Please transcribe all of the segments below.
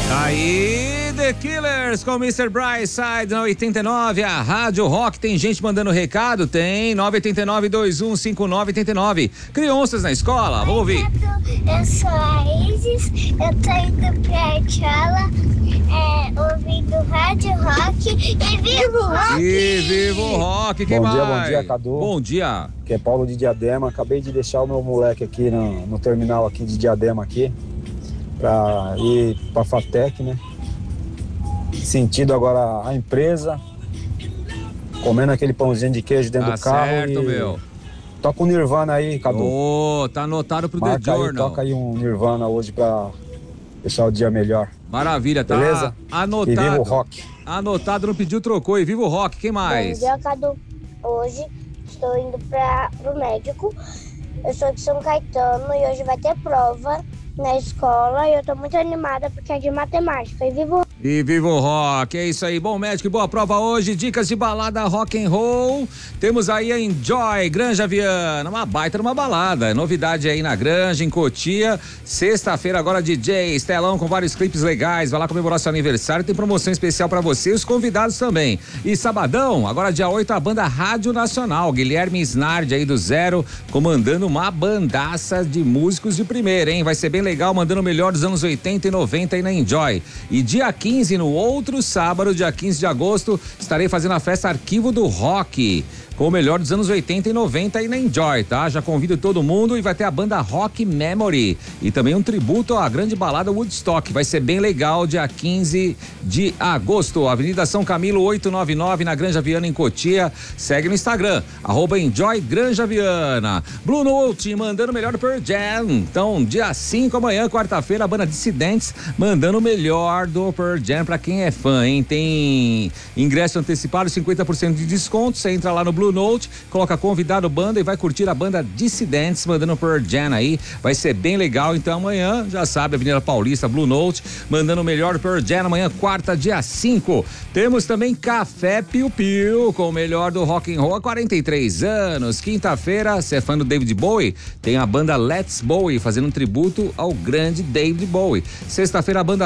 Aí, The Killers com Mr. Brightside na 89, a Rádio Rock. Tem gente mandando recado? Tem, 989-2159-89. Crianças na escola, vamos ouvir. Eu sou a Isis, eu tô indo pra escola, ouvindo Rádio Rock e vivo o rock! E vivo o rock, quem mais? Bom dia, Cadu. Bom dia. Que é Paulo de Diadema, acabei de deixar o meu moleque aqui no terminal aqui de Diadema aqui, pra ir pra Fatec, né? Sentido agora a empresa, comendo aquele pãozinho de queijo dentro do carro. Certo, meu. Toca um Nirvana aí, Cadu. Tá anotado pro Marca The Journal. Toca aí um Nirvana hoje pra deixar o dia melhor. Maravilha, tá? Beleza? Anotado. E viva o rock. Anotado, não pediu, trocou. E viva o rock, quem mais? Bom dia, Cadu. Hoje estou indo pro médico. Eu sou de São Caetano e hoje vai ter prova na escola e eu tô muito animada porque é de matemática. E vivo E viva o rock, é isso aí. Bom médico, boa prova hoje, dicas de balada rock and roll. Temos aí a Enjoy, Granja Viana, uma baita numa balada. Novidade aí na Granja, em Cotia. Sexta-feira agora DJ Estelão com vários clipes legais. Vai lá comemorar seu aniversário, tem promoção especial pra você e os convidados também. E sabadão, agora dia 8, a banda Rádio Nacional. Guilherme Snardi aí do Zero, comandando uma bandaça de músicos de primeira, hein? Vai ser bem legal, mandando o melhor dos anos 80 e 90 aí na Enjoy. E dia 15, no outro sábado, dia 15 de agosto, estarei fazendo a festa Arquivo do Rock, com o melhor dos anos 80 e 90 aí na Enjoy, tá? Já convido todo mundo e vai ter a banda Rock Memory e também um tributo à grande balada Woodstock. Vai ser bem legal, dia 15 de agosto. Avenida São Camilo 899 na Granja Viana, em Cotia. Segue no Instagram, @Enjoy Granja Viana. Blue Note mandando o melhor Pearl Jam. Então, dia 5 amanhã, quarta-feira, a banda Dissidentes mandando o melhor do Pearl Jam pra quem é fã, hein? Tem ingresso antecipado, 50% de desconto. Você entra lá no Blue Note, coloca convidado banda e vai curtir a banda Dissidentes mandando Pearl Jam aí, vai ser bem legal. Então amanhã, já sabe, Avenida Paulista, Blue Note, mandando o melhor Pearl Jam amanhã, quarta, dia 5. Temos também Café Piu Piu, com o melhor do rock and roll há 43 anos. Quinta-feira, você é fã do David Bowie? Tem a banda Let's Bowie fazendo um tributo ao grande David Bowie. Sexta-feira, a banda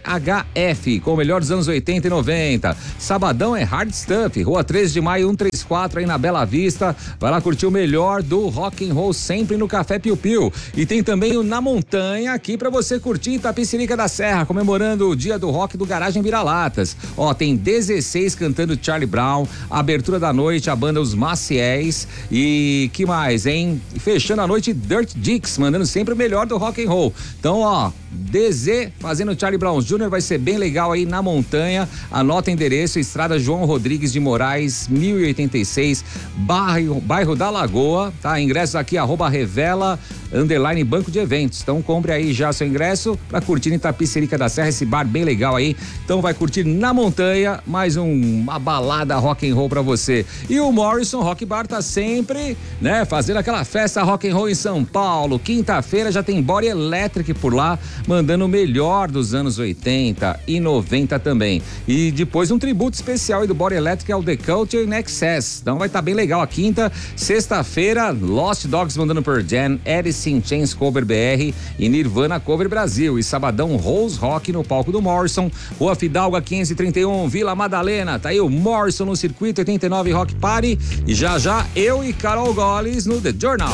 VHF, com o melhor dos anos 80 e 90. Sabadão é Hard Stuff, Rua 13 de Maio, 134, aí na Bela Vista. Vai lá curtir o melhor do rock and roll sempre no Café Piu Piu. E tem também o Na Montanha aqui pra você curtir em Itapecerica da Serra, comemorando o dia do rock do Garagem Vira-Latas. Ó, tem 16 cantando Charlie Brown, abertura da noite, a banda Os Maciéis e que mais, hein? Fechando a noite, Dirt Dicks, mandando sempre o melhor do rock and roll. Então, ó, DZ fazendo Charlie Brown Jr. vai ser bem legal aí na Montanha. Anota o endereço, Estrada João Rodrigues de Moraes, 1086, bairro da Lagoa, tá? Ingressos aqui, @Revela _Banco de Eventos. Então compre aí já seu ingresso pra curtir em Itapecerica da Serra, esse bar bem legal aí. Então vai curtir na Montanha, mais uma balada rock and roll pra você. E o Morrison Rock Bar tá sempre, né, fazendo aquela festa rock and roll em São Paulo. Quinta-feira já tem Body Electric por lá, mandando o melhor dos anos 80 e 90 também. E depois um tributo especial aí do Body Electric ao The Culture in Excess. Então vai estar bem legal a quinta. Sexta-feira, Lost Dogs mandando Pearl Jam, Alice in Chains Cover BR e Nirvana Cover Brasil. E sabadão, Rose Rock no palco do Morrison, Rua Fidalga 531, Vila Madalena. Tá aí o Morrison no Circuito 89 Rock Party. E já eu e Carol Goles no The Journal.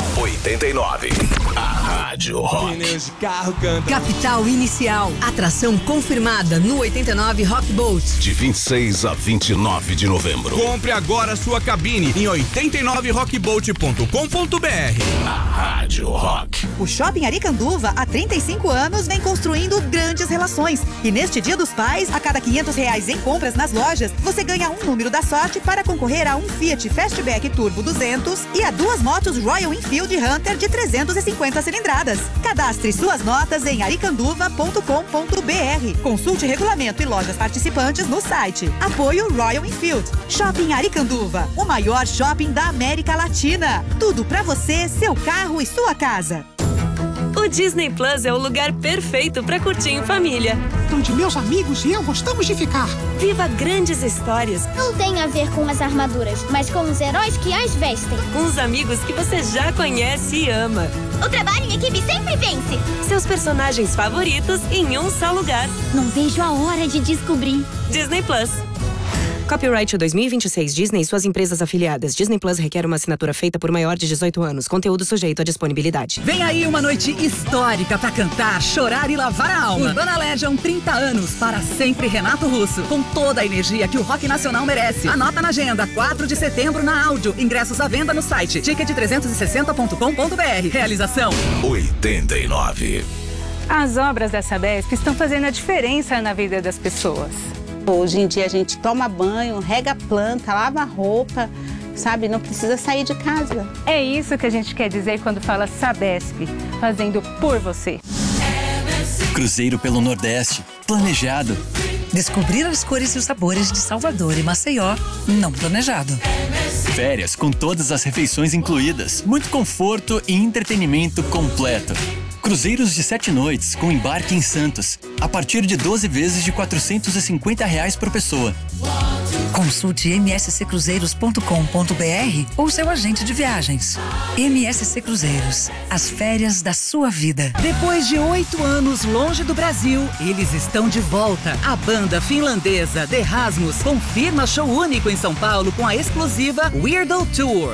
89, a Rádio Rock. Pneus de carro cantam. Capital Inicial, atração confirmada no 89 Rock Boat. De 26 a 29 de novembro. Compre agora sua cabine em 89rockboat.com.br. A Rádio Rock. O Shopping Aricanduva, há 35 anos, vem construindo grandes relações. E neste Dia dos Pais, a cada R$500 em compras nas lojas, você ganha um número da sorte para concorrer a um Fiat Fastback Turbo 200 e a 2 motos Royal Enfield Hunter de 350 cilindradas. Cadastre suas notas em aricanduva.com.br. Consulte regulamento e lojas participantes no site. Apoio Royal Enfield. Shopping Aricanduva, o maior shopping da América Latina. Tudo pra você, seu carro e sua casa. O Disney Plus é o lugar perfeito para curtir em família. Onde meus amigos e eu gostamos de ficar. Viva grandes histórias. Não tem a ver com as armaduras, mas com os heróis que as vestem. Com os amigos que você já conhece e ama. O trabalho em equipe sempre vence. Seus personagens favoritos em um só lugar. Não vejo a hora de descobrir. Disney Plus. Copyright 2026 Disney e suas empresas afiliadas. Disney Plus requer uma assinatura feita por maior de 18 anos. Conteúdo sujeito à disponibilidade. Vem aí uma noite histórica pra cantar, chorar e lavar a alma. Urbana Legion 30 anos, para sempre Renato Russo. Com toda a energia que o rock nacional merece. Anota na agenda, 4 de setembro na Áudio. Ingressos à venda no site ticket360.com.br. Realização 89. As obras da Sabesp estão fazendo a diferença na vida das pessoas. Hoje em dia a gente toma banho, rega a planta, lava a roupa, sabe? Não precisa sair de casa. É isso que a gente quer dizer quando fala Sabesp, fazendo por você. Cruzeiro pelo Nordeste, planejado. Descobrir as cores e os sabores de Salvador e Maceió, não planejado. Férias com todas as refeições incluídas, muito conforto e entretenimento completo. Cruzeiros de 7 noites com embarque em Santos, a partir de 12 vezes de R$450 por pessoa. Consulte msccruzeiros.com.br ou seu agente de viagens. MSC Cruzeiros, as férias da sua vida. Depois de 8 anos longe do Brasil, eles estão de volta. A banda finlandesa The Rasmus confirma show único em São Paulo com a exclusiva Weirdo Tour.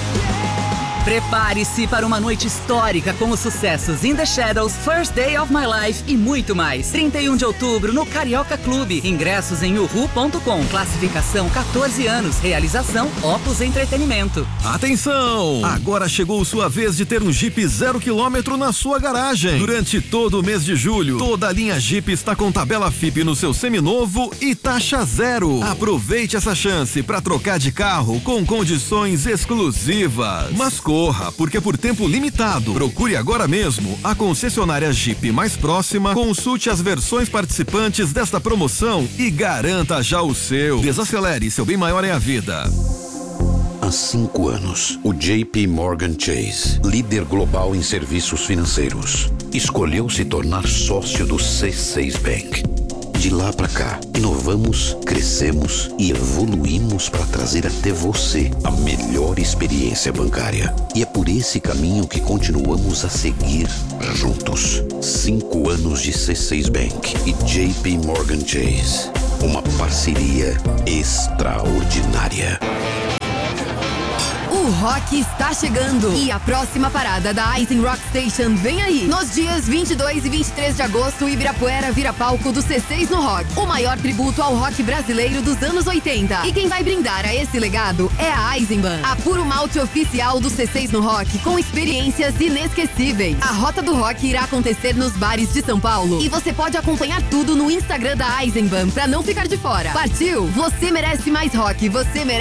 Prepare-se para uma noite histórica com os sucessos In The Shadows, First Day of My Life e muito mais. 31 de outubro no Carioca Clube. Ingressos em uhu.com. Classificação 14 anos. Realização Opus Entretenimento. Atenção! Agora chegou sua vez de ter um Jeep 0 km na sua garagem. Durante todo o mês de julho, toda a linha Jeep está com tabela FIP no seu seminovo e taxa zero. Aproveite essa chance para trocar de carro com condições exclusivas. Mas corra, porque é por tempo limitado. Procure agora mesmo a concessionária Jeep mais próxima, consulte as versões participantes desta promoção e garanta já o seu. Desacelere, seu bem maior é a vida. Há 5 anos, o JP Morgan Chase, líder global em serviços financeiros, escolheu se tornar sócio do C6 Bank. De lá pra cá, inovamos, crescemos e evoluímos para trazer até você a melhor experiência bancária. E é por esse caminho que continuamos a seguir juntos. 5 anos de C6 Bank e JP Morgan Chase. Uma parceria extraordinária. O rock está chegando e a próxima parada da Eisen Rock Station vem aí. Nos dias 22 e 23 de agosto, Ibirapuera vira palco do C6 no Rock, o maior tributo ao rock brasileiro dos anos 80. E quem vai brindar a esse legado é a Eisenbahn, a puro malte oficial do C6 no Rock, com experiências inesquecíveis. A Rota do Rock irá acontecer nos bares de São Paulo e você pode acompanhar tudo no Instagram da Eisenbahn pra não ficar de fora. Partiu? Você merece mais rock, você merece